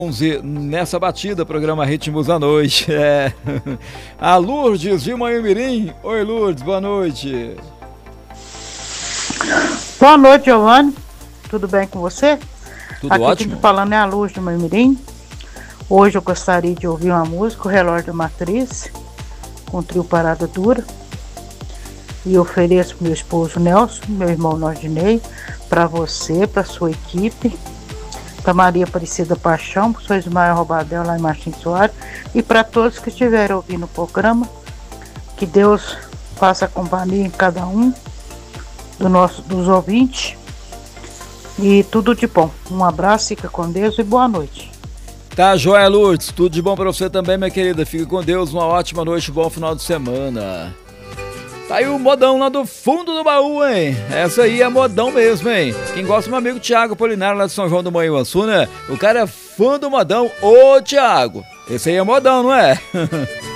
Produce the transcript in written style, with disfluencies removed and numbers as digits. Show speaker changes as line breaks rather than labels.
11 nessa batida, programa Ritmos da Noite. A Lourdes de Manhumirim. Oi, Lourdes, boa noite.
Boa noite, Giovanni. Tudo bem com você?
Tudo
Aqui
ótimo.
quem tá falando é a Lourdes de Manhumirim. Hoje eu gostaria de ouvir uma música, O Relógio da Matriz, com o trio Parada Dura. E ofereço pro meu esposo Nelson, meu irmão Nordinei, para você, para sua equipe, para Maria Aparecida Paixão, para o seu Ismael Robadel lá em Martins Soares, e para todos que estiverem ouvindo o programa, que Deus faça companhia em cada um dos ouvintes, e tudo de bom. Um abraço, fica com Deus e boa noite.
Tá, joia, Lourdes, tudo de bom pra você também, minha querida. Fique com Deus, uma ótima noite, bom final de semana. Tá aí o modão lá do fundo do baú, hein? Essa aí é modão mesmo, hein? Quem gosta é meu amigo Thiago Polinário lá de São João do Manhuaçu, né? O cara é fã do modão. Ô, Thiago, esse aí é modão, não é?